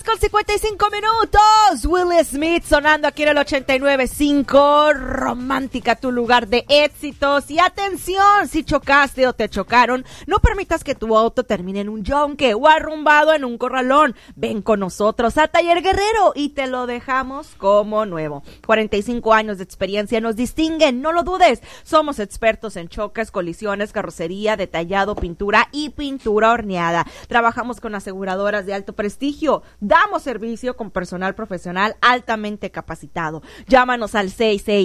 con 55 minutos. Will Smith sonando aquí en el 89.5. Romántica, tu lugar de éxitos. Y atención, si chocaste o te chocaron, no permitas que tu auto termine en un yonque o arrumbado en un corralón. Ven con nosotros a Taller Guerrero y te lo dejamos como nuevo. 45 años de experiencia nos distinguen, no lo dudes. Somos expertos en choques, colisiones, carrocería, detallado, pintura y pintura horneada. Trabajamos con aseguradoras de alto prestigio. Damos servicio con personal profesional altamente capacitado. Llámanos al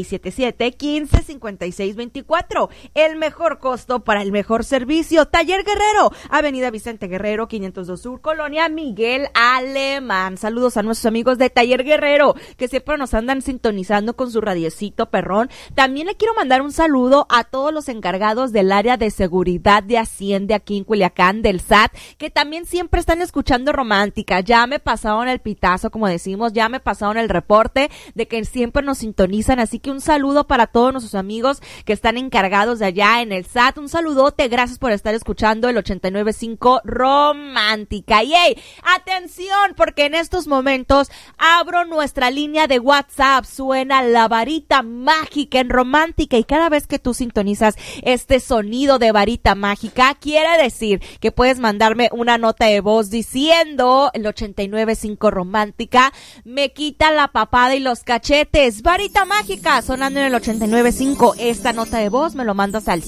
6677-155624. El mejor costo para el mejor servicio. Taller Guerrero, Avenida Vicente Guerrero, 502 Sur, Colonia Miguel Alemán. Saludos a nuestros amigos de Taller Guerrero, que siempre nos andan sintonizando con su radiecito perrón. También le quiero mandar un saludo a todos los encargados del área de seguridad de Hacienda aquí en Culiacán, del SAT, que también siempre están escuchando Romántica. Ya me pasaron el pitazo, como decimos, ya me pasaron el reporte de que siempre nos sintonizan, así que un saludo para todos nuestros amigos que están encargados de allá en el SAT. Un saludote, gracias por estar escuchando el 89.5 Romántica. Y hey, atención, porque en estos momentos abro nuestra línea de WhatsApp. Suena la varita mágica en Romántica, y cada vez que tú sintonizas este sonido de varita mágica, quiere decir que puedes mandarme una nota de voz diciendo el 89.5 Romántica me quita la papada y los cachetes. Varita mágica sonando en el 89.5. Esta nota de voz me lo mandas al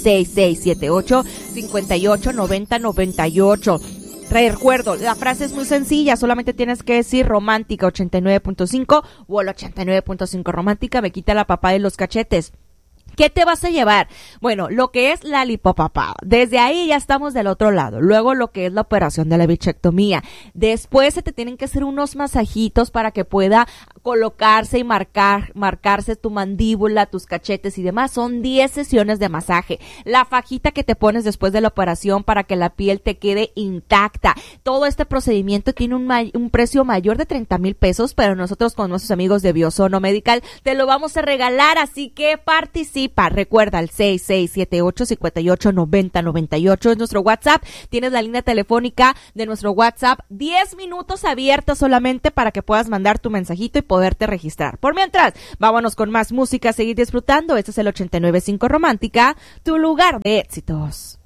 6678-589098. Recuerdo, la frase es muy sencilla, solamente tienes que decir Romántica 89.5 o el 89.5 Romántica me quita la papada y los cachetes. ¿Qué te vas a llevar? Bueno, lo que es la lipopapada. Desde ahí ya estamos del otro lado. Luego lo que es la operación de la bichectomía. Después se te tienen que hacer unos masajitos para que pueda colocarse y marcarse tu mandíbula, tus cachetes y demás. Son 10 sesiones de masaje. La fajita que te pones después de la operación para que la piel te quede intacta. Todo este procedimiento tiene un precio mayor de 30,000 pesos, pero nosotros con nuestros amigos de Biosono Medical te lo vamos a regalar, así que participa. Recuerda el 6678-589098 es nuestro WhatsApp. Tienes la línea telefónica de nuestro WhatsApp, 10 minutos abiertos solamente para que puedas mandar tu mensajito y poderte registrar. Por mientras, vámonos con más música, seguir disfrutando. Este es el 89.5 Romántica, tu lugar de éxitos.